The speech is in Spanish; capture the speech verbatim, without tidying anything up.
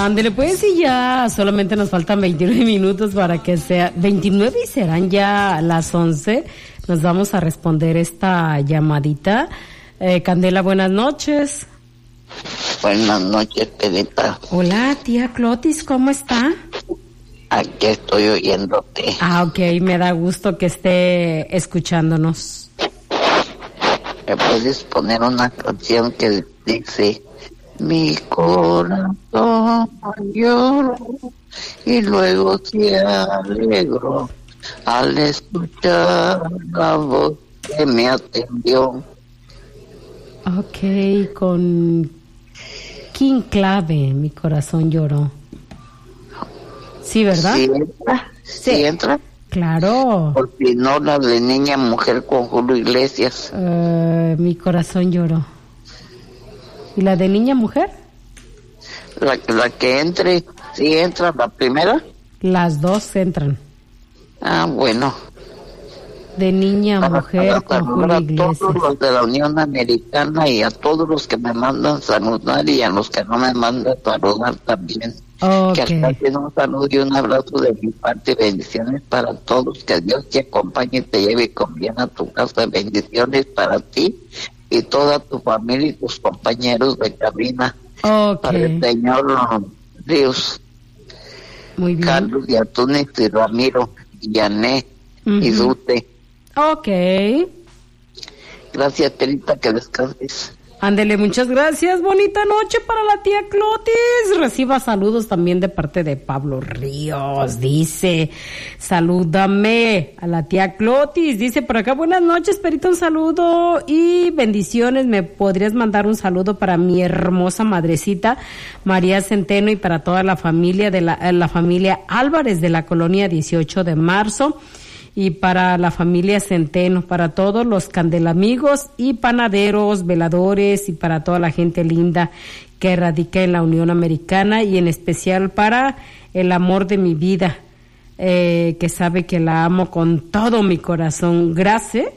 Ándele, pues y ya solamente nos faltan veintinueve minutos para que sea veintinueve y serán ya las once. Nos vamos a responder esta llamadita. Eh, Candela, buenas noches. Buenas noches, Pedita. Hola, tía Clotis, ¿cómo está? Aquí estoy oyéndote. Ah, ok, me da gusto que esté escuchándonos. ¿Me puedes poner una canción que dice: mi corazón lloró y luego se alegró al escuchar la voz que me atendió? Ok, con King Clave, mi corazón lloró. Sí, ¿verdad? ¿Sí entra? ¿Sí, ¿Sí entra? Claro. Por si no, la de Niña Mujer con Julio Iglesias. Uh, mi corazón lloró. ¿Y la de Niña Mujer? La, la que entre, ¿sí entra la primera? Las dos entran. Ah, bueno. De Niña Para, Mujer para con Julio Iglesias. A todos los de la Unión Americana y a todos los que me mandan saludar y a los que no me mandan saludar también. Okay. Que hasta tiene un saludo y un abrazo de mi parte y bendiciones para todos. Que Dios te acompañe y te lleve con bien a tu casa. Bendiciones para ti y toda tu familia y tus compañeros de cabina. Okay. Para el señor Ríos. Muy bien. Carlos y Antunes y Ramiro y Yané uh-huh. y Dute. Ok. Gracias, Perita, que descanses. Ándele, muchas gracias. Bonita noche para la tía Clotis. Reciba saludos también de parte de Pablo Ríos. Dice, salúdame a la tía Clotis. Dice por acá, buenas noches, Perita, un saludo y bendiciones. ¿Me podrías mandar un saludo para mi hermosa madrecita María Centeno y para toda la familia de la, la familia Álvarez de la colonia dieciocho de marzo? Y para la familia Centeno, para todos los candelamigos y panaderos, veladores y para toda la gente linda que radica en la Unión Americana y en especial para el amor de mi vida, eh, que sabe que la amo con todo mi corazón. Gracias.